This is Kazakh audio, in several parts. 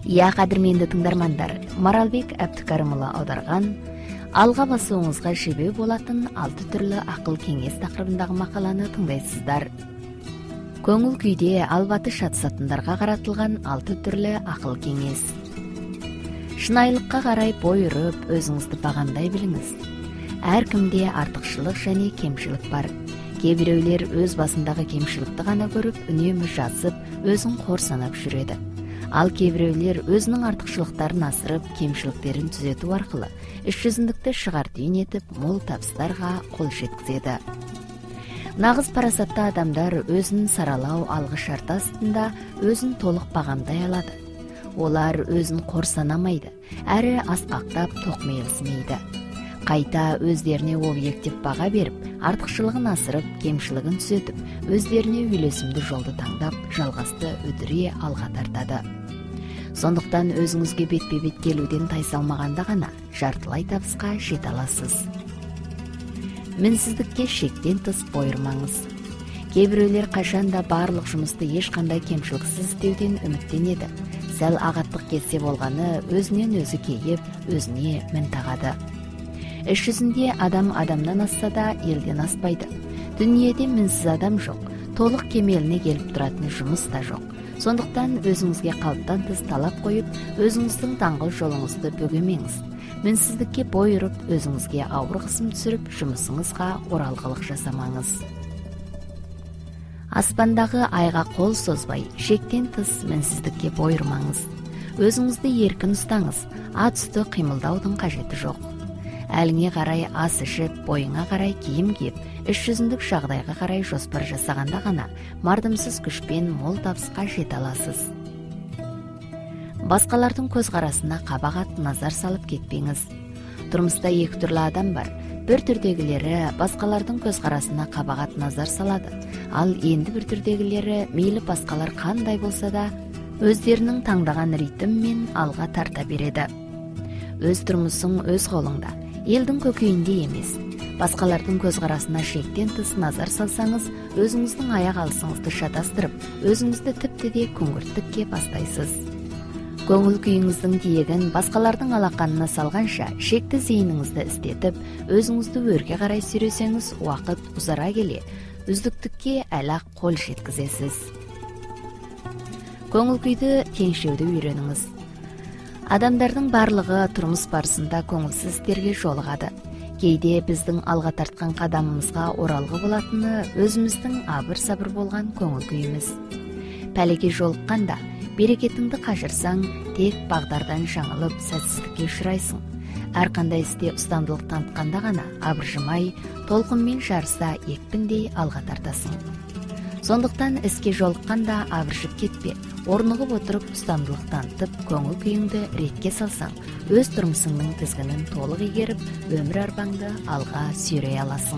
Я кадырменді тыңдармандар, Маралбек Әбдікәрімұлы аударған алға басуыңызға себеп болатын 6 түрлі ақыл кеңес тақырыбындағы мақаланы тыңдайсыздар. Көңіл күйде албаты шатысатындарға қаратылған 6 түрлі ақыл кеңес. Шынайылыққа қарай бой ұрып, өзіңізді бағамдай біліңіз. Әркімде артықшылық және кемшілік бар. Кейбіреулер өз басындағы кемшілікті ғана көріп, үнемі жазып, өзін қор санап жүреді. Ал кейбіреулер өзінің артықшылықтарын асырып, кемшіліктерін түзету арқылы іс жүзіндікті шығар түйін етіп, мол табыстарға қол жеткізеді. Нағыз парасатты адамдар өзін саралау алғы шарты астында өзін толық бағамдай алады. Олар өзін қор санамайды, әрі асқақтап тоқмейілсімейді. Қайта өздеріне объектив баға беріп, артықшылығын асырып, кемшілігін түзетіп, өздеріне үйлесімді жолды таңдап, жалғасты үдіре алға тартады. Сондықтан өзіңізге бетпе-бет келуден тайсалмағанда ғана жартылай табысқа жете аласыз. Мінсіздікке шектен тыс бой ұрмаңыз. Кейбіреулер қашанда барлық жұмысты ешқандай кемшіліксіз істеуден үміттенеді. Сәл ағаттық кетсе болғаны өзінен өзі кейіп, өзіне мін тағады. Іс жүзінде адам адамнан асса да елден аспайды. Дүниеде мінсіз адам жоқ, толық кемеліне келіп тұратын жұмыс та жоқ. Сондықтан өзіңізге қалыптан тыс талап қойып, өзіңіздің даңғыл жолыңызды бөгемеңіз. Мінсіздікке бой ұрып, өзіңізге ауыр қысым түсіріп, жұмысыңызға оралғылық жасамаңыз. Аспандағы айға қол созбай, шектен тыс мінсіздікке бой ұрмаңыз. Өзіңізді еркін ұстаңыз, ат үсті қимылдаудың қажеті жоқ. Әліңе қарай ас ішіп, бойыңа қарай киім киіп, іс жүзіндік жағдайға қарай жоспар жасағанда ғана мардымсыз күшпен мол табысқа жете аласыз. Басқалардың көзқарасына қабағат назар салып кетпеңіз. Тұрмыста екі түрлі адам бар. Бір түрдегілері басқалардың көзқарасына қабағат назар салады. Ал енді бір түрдегілері мейлі басқалар қандай болса да, өздерінің таңдаған ритммен алға тарта береді. Өз тұрмысың өз қолыңда, елдің көкейінде емес. Басқалардың көзқарасына шектен тыс назар салсаңыз, өзіңіздің аяқ алысыңызды шатастырып, өзіңізді тіпті де күңгірттікке бастайсыз. Көңіл күйіңіздің тиегін басқалардың алақанына салғанша, шекті зейініңізді істетіп, өзіңізді өрге қарай сүйресеңіз, уақыт ұзара келе, үздіктікке әлі-ақ қол жеткізесіз. Көңіл күйді теңшеуді үйреніңіз. Адамдардың барлығы тұрмыс барысында көңілсіз істерге жолығады. Кейде біздің алға тартқан қадамымызға оралғы болатыны өзіміздің абыр-сабыр болған көңіл күйіміз. Пәлеге жолыққанда, берекетіңді қажырсаң, тек бағдардан жаңылып, сәтсіздікке ұшырайсың. Әрқандай істе ұстамдылық танытқанда ғана абыржымай, толқынмен жарыса екпіндей алға тартасың. Сондықтан іске жолыққанда абыржып кетпе, орнығып отырып ұстамдылық танытып, көңіл күйіңді ретке салсаң, өз тұрмысыңның тізгінін толық игеріп, өмір арбаңды алға сүйрей аласың.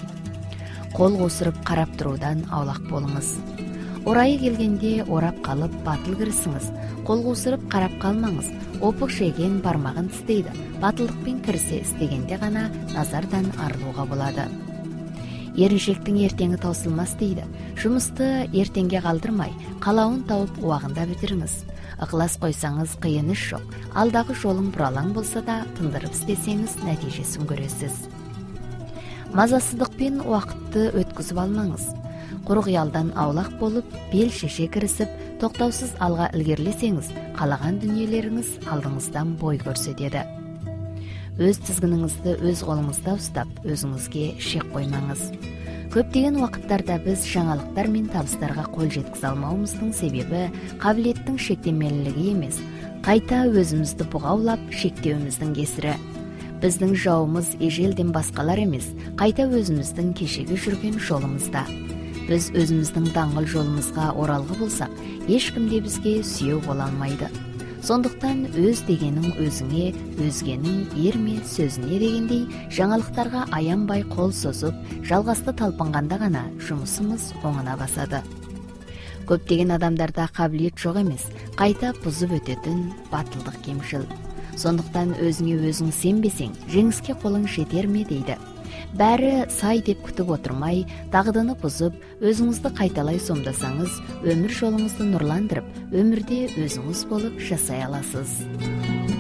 Қол қосырып қарап тұрудан аулақ болыңыз. Орайы келгенде орап қалып батыл кірісіңіз. Қол қосырып қарап қалмаңыз. Опық жеген бармағын тістейді. Батылдықпен кірісе істегенде ғана назардан арылуға болады. Еріншектің ертеңі таусылмас дейді. Жұмысты ертеңге қалдырмай, қалауын тауып уағында бітіріңіз. Ықылас қойсаңыз қиын іс жоқ. Алдағы жолың бұралаң болса да, тындырып істесеңіз нәтижесін көресіз. Мазасыздықпен уақытты өткізіп алмаңыз. Құр қиялдан аулақ болып, бел шеше кірісіп, тоқтаусыз алға ілгерлесеңіз, қалаған дүниелеріңіз алдыңыздан бой көрсетеді. Өз тізгініңізді өз қолыңызда ұстап, өзіңізге шек қоймаңыз. Көптеген уақыттарда біз жаңалықтар мен табыстарға қол жеткізе алмауымыздың себебі қабілеттің шектемелілігі емес, қайта өзімізді бұғаулап шектеуіміздің кесірі. Біздің жауымыз ежелден басқалар емес, қайта өзіміздің кешегі жүрген жолымызда. Біз өзіміздің даңғыл жолымызға оралғы болсақ, ешкім де бізге сүйеу бола алмайды. Сондықтан өз дегенің өзіңе, өзгенің ерме сөзіне дегендей жаңалықтарға аянбай қол созып, жалғасты талпынғанда ғана жұмысымыз оңына басады. Көптеген адамдарда қабілет жоқ емес, қайта бұзып өтетін батылдық кемшіл. Сондықтан өзіңе өзің сенбесең, жеңіске қолың жетер ме дейді. Бәрі сай деп күтіп отырмай, дағдыны бұзып, өзіңізді қайталай сомдасаңыз, өмір жолыңызды нұрландырып, өмірде өзіңіз болып жасай аласыз.